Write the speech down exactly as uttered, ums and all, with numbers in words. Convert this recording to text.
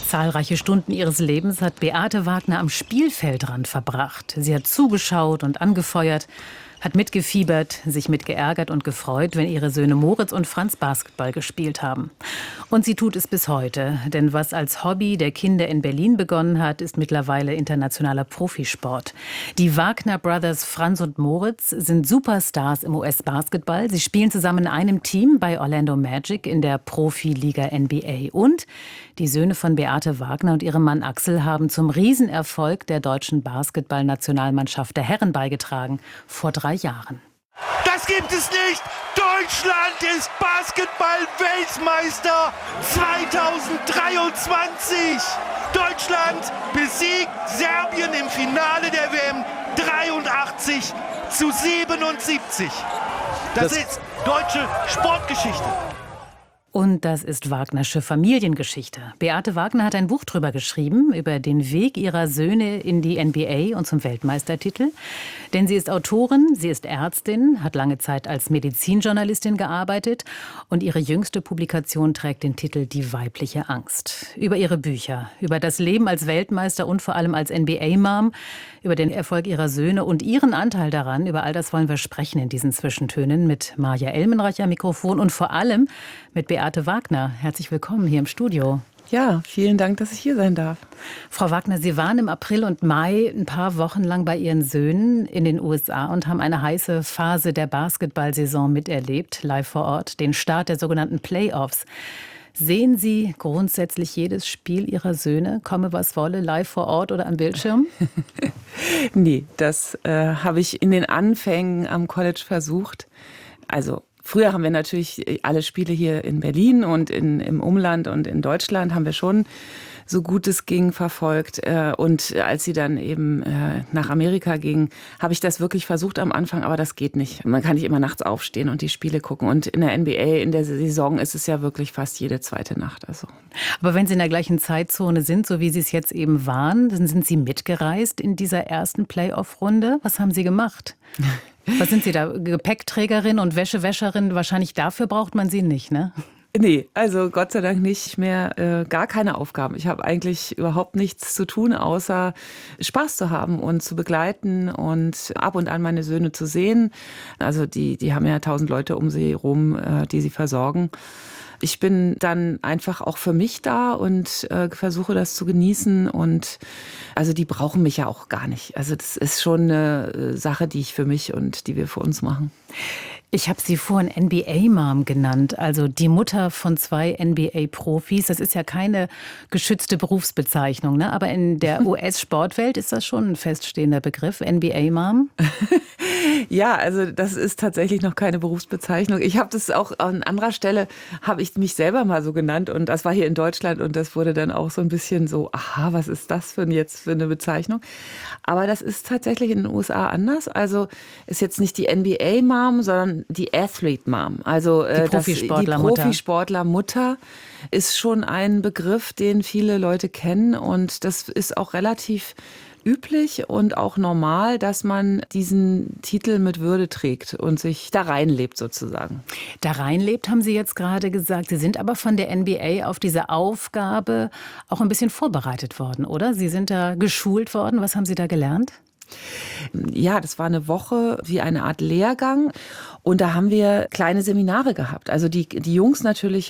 Zahlreiche Stunden ihres Lebens hat Beate Wagner am Spielfeldrand verbracht. Sie hat zugeschaut und angefeuert, hat mitgefiebert, sich mitgeärgert und gefreut, wenn ihre Söhne Moritz und Franz Basketball gespielt haben. Und sie tut es bis heute, denn was als Hobby der Kinder in Berlin begonnen hat, ist mittlerweile internationaler Profisport. Die Wagner Brothers Franz und Moritz sind Superstars im U S-Basketball. Sie spielen zusammen in einem Team bei Orlando Magic in der Profiliga N B A. Und die Söhne von Beate Wagner und ihrem Mann Axel haben zum Riesenerfolg der deutschen Basketballnationalmannschaft der Herren beigetragen, vor drei Jahren. Das gibt es nicht! Deutschland ist Basketball-Weltmeister zweitausenddreiundzwanzig! Deutschland besiegt Serbien im Finale der W M dreiundachtzig zu siebenundsiebzig. Das, das ist deutsche Sportgeschichte. Und das ist Wagnersche Familiengeschichte. Beate Wagner hat ein Buch drüber geschrieben, über den Weg ihrer Söhne in die N B A und zum Weltmeistertitel. Denn sie ist Autorin, sie ist Ärztin, hat lange Zeit als Medizinjournalistin gearbeitet und ihre jüngste Publikation trägt den Titel Die weibliche Angst. Über ihre Bücher, über das Leben als Weltmeister und vor allem als N B A-Mom, über den Erfolg ihrer Söhne und ihren Anteil daran, über all das wollen wir sprechen in diesen Zwischentönen mit Maja Elmenreich am Mikrofon und vor allem mit Beate Wagner. Herzlich willkommen hier im Studio. Ja, vielen Dank, dass ich hier sein darf. Frau Wagner, Sie waren im April und Mai ein paar Wochen lang bei Ihren Söhnen in den U S A und haben eine heiße Phase der Basketballsaison miterlebt, live vor Ort, den Start der sogenannten Playoffs. Sehen Sie grundsätzlich jedes Spiel Ihrer Söhne, komme was wolle, live vor Ort oder am Bildschirm? Nee, das äh, habe ich in den Anfängen am College versucht. Also früher haben wir natürlich alle Spiele hier in Berlin und in, im Umland und in Deutschland haben wir schon so gut es ging verfolgt. Und als sie dann eben nach Amerika ging, habe ich das wirklich versucht am Anfang, aber das geht nicht. Man kann nicht immer nachts aufstehen und die Spiele gucken. Und in der N B A, in der Saison ist es ja wirklich fast jede zweite Nacht. Also. Aber wenn Sie in der gleichen Zeitzone sind, so wie Sie es jetzt eben waren, dann sind Sie mitgereist in dieser ersten Playoff-Runde. Was haben Sie gemacht? Was sind Sie da? Gepäckträgerin und Wäschewäscherin? Wahrscheinlich dafür braucht man Sie nicht, ne? Nee, also Gott sei Dank nicht mehr, äh, gar keine Aufgaben. Ich habe eigentlich überhaupt nichts zu tun, außer Spaß zu haben und zu begleiten und ab und an meine Söhne zu sehen. Also die, die haben ja tausend Leute um sie rum, äh, die sie versorgen. Ich bin dann einfach auch für mich da und äh, versuche das zu genießen und also die brauchen mich ja auch gar nicht. Also das ist schon eine Sache, die ich für mich und die wir für uns machen. Ich habe Sie vorhin N B A-Mom genannt, also die Mutter von zwei N B A-Profis. Das ist ja keine geschützte Berufsbezeichnung, ne? Aber in der U S-Sportwelt ist das schon ein feststehender Begriff, N B A-Mom. Ja, also das ist tatsächlich noch keine Berufsbezeichnung. Ich habe das auch an anderer Stelle, habe ich mich selber mal so genannt und das war hier in Deutschland und das wurde dann auch so ein bisschen so, aha, was ist das für jetzt für eine Bezeichnung? Aber das ist tatsächlich in den U S A anders. Also ist jetzt nicht die N B A-Mom, sondern die Athlete Mom, also die Profisportlermutter. Die Profisportlermutter ist schon ein Begriff, den viele Leute kennen und das ist auch relativ üblich und auch normal, dass man diesen Titel mit Würde trägt und sich da reinlebt sozusagen. Da reinlebt, haben Sie jetzt gerade gesagt. Sie sind aber von der N B A auf diese Aufgabe auch ein bisschen vorbereitet worden, oder? Sie sind da geschult worden. Was haben Sie da gelernt? Ja, das war eine Woche wie eine Art Lehrgang und da haben wir kleine Seminare gehabt. Also die, die Jungs natürlich